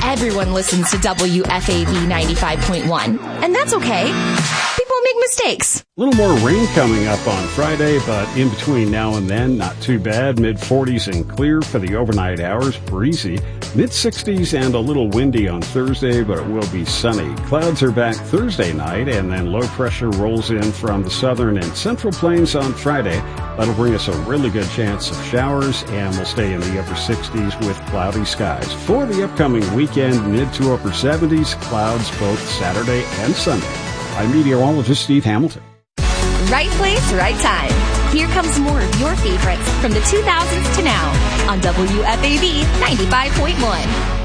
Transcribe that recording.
everyone listens to WFAV 95.1. And that's okay. People make mistakes. A little more rain coming up on Friday, but in between now and then, not too bad. Mid-40s and clear for the overnight hours. Breezy. Mid-60s and a little windy on Thursday, but it will be sunny. Clouds are back Thursday night, and then low pressure rolls in from the southern and central plains on Friday. That'll bring us a really good chance of showers, and we'll stay in the upper 60s with cloudy skies. For the upcoming weekend, mid to upper 70s, clouds both Saturday and Sunday. I'm meteorologist Steve Hamilton. Right place, right time. Here comes more of your favorites from the 2000s to now on WFAV 95.1.